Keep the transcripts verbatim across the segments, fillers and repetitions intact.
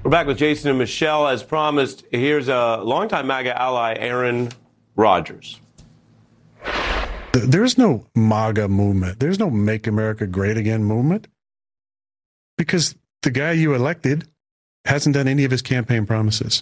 We're back with Jason and Michelle. As promised, here's a longtime MAGA ally, Aaron Rodgers. There's no MAGA movement. There's no Make America Great Again movement because the guy you elected hasn't done any of his campaign promises.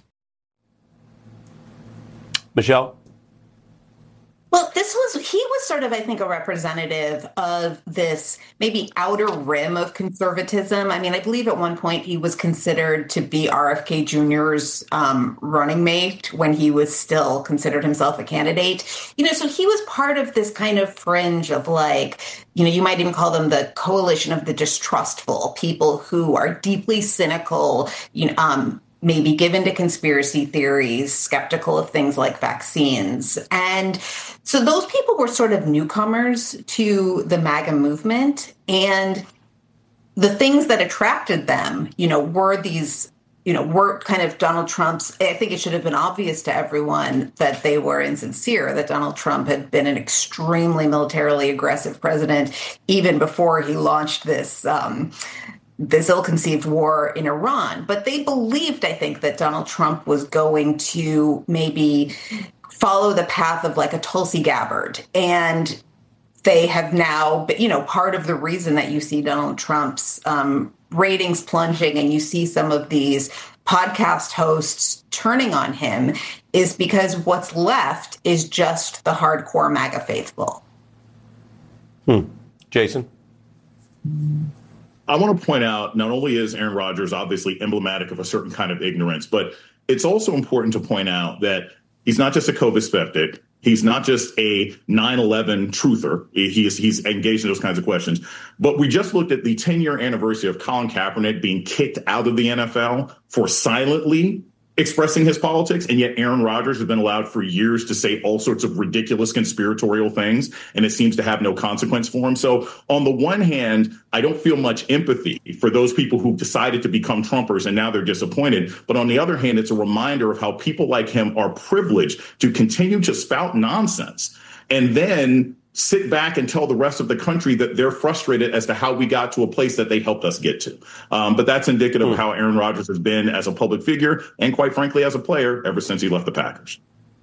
Michelle? Well, this was, he was sort of, I think, a representative of this maybe outer rim of conservatism. I mean, I believe at one point he was considered to be R F K Junior's um, running mate when he was still considered himself a candidate. You know, so he was part of this kind of fringe of like, you know, you might even call them the coalition of the distrustful, people who are deeply cynical, you know, um, maybe given to conspiracy theories, skeptical of things like vaccines. And so those people were sort of newcomers to the MAGA movement. And the things that attracted them, you know, were these, you know, were kind of Donald Trump's. I think it should have been obvious to everyone that they were insincere, that Donald Trump had been an extremely militarily aggressive president even before he launched this um this ill-conceived war in Iran. But they believed, I think, that Donald Trump was going to maybe follow the path of like a Tulsi Gabbard. And they have now, you know, part of the reason that you see Donald Trump's um, ratings plunging and you see some of these podcast hosts turning on him is because what's left is just the hardcore MAGA faithful. Hmm. Jason? I want to point out, not only is Aaron Rodgers obviously emblematic of a certain kind of ignorance, but it's also important to point out that he's not just a COVID skeptic. He's not just a nine eleven truther. He is, he's engaged in those kinds of questions. But we just looked at the ten-year anniversary of Colin Kaepernick being kicked out of the N F L for silently expressing his politics, and yet Aaron Rodgers has been allowed for years to say all sorts of ridiculous conspiratorial things, and it seems to have no consequence for him. So on the one hand, I don't feel much empathy for those people who've decided to become Trumpers and now they're disappointed. But on the other hand, it's a reminder of how people like him are privileged to continue to spout nonsense and then sit back and tell the rest of the country that they're frustrated as to how we got to a place that they helped us get to. Um, but that's indicative mm. of how Aaron Rodgers has been as a public figure and, quite frankly, as a player ever since he left the Packers.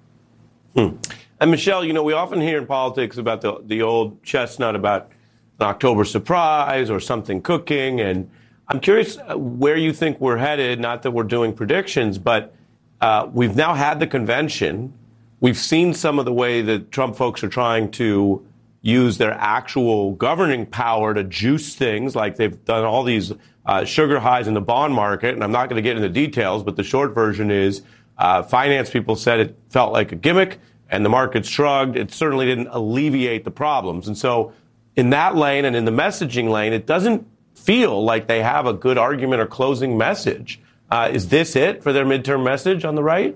Hmm. And, Michelle, you know, we often hear in politics about the, the old chestnut about an October surprise or something cooking. And I'm curious where you think we're headed, not that we're doing predictions, but uh, we've now had the convention. We've seen some of the way that Trump folks are trying to use their actual governing power to juice things, like they've done all these uh, sugar highs in the bond market. And I'm not going to get into details, but the short version is uh, finance people said it felt like a gimmick and the market shrugged. It certainly didn't alleviate the problems. And so in that lane and in the messaging lane, it doesn't feel like they have a good argument or closing message. Uh, is this it for their midterm message on the right?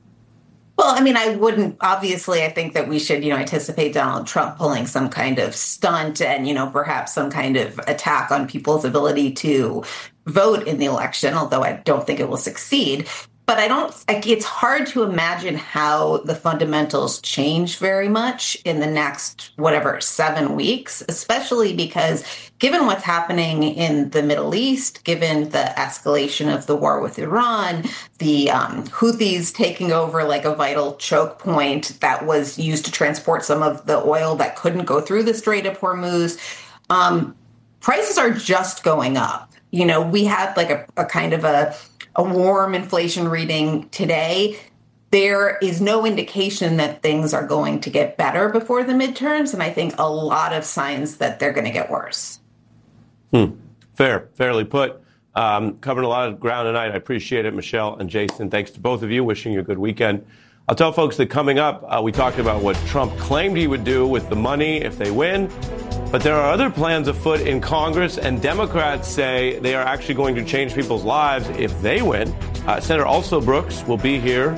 Well, I mean, I wouldn't, obviously, I think that we should, you know, anticipate Donald Trump pulling some kind of stunt and, you know, perhaps some kind of attack on people's ability to vote in the election, although I don't think it will succeed. But I don't, like, it's hard to imagine how the fundamentals change very much in the next, whatever, seven weeks, especially because given what's happening in the Middle East, given the escalation of the war with Iran, the um, Houthis taking over like a vital choke point that was used to transport some of the oil that couldn't go through the Strait of Hormuz, um, prices are just going up. You know, we had like a, a kind of a a warm inflation reading today. There is no indication that things are going to get better before the midterms, and I think a lot of signs that they're going to get worse. Hmm. Fair, fairly put. Um, covered a lot of ground tonight. I appreciate it, Michelle and Jason. Thanks to both of you. Wishing you a good weekend. I'll tell folks that coming up, uh, we talked about what Trump claimed he would do with the money if they win. But there are other plans afoot in Congress, and Democrats say they are actually going to change people's lives if they win. Uh, Senator Also Brooks will be here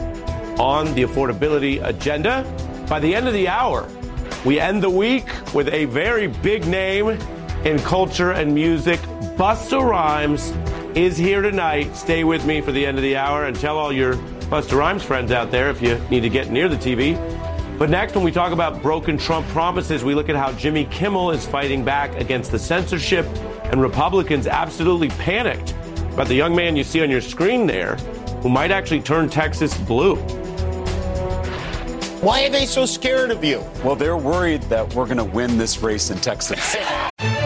on the affordability agenda. By the end of the hour, we end the week with a very big name in culture and music. Busta Rhymes is here tonight. Stay with me for the end of the hour and tell all your Busta Rhymes friends out there if you need to get near the T V. But next, when we talk about broken Trump promises, we look at how Jimmy Kimmel is fighting back against the censorship and Republicans absolutely panicked about the young man you see on your screen there who might actually turn Texas blue. Why are they so scared of you? Well, they're worried that we're going to win this race in Texas.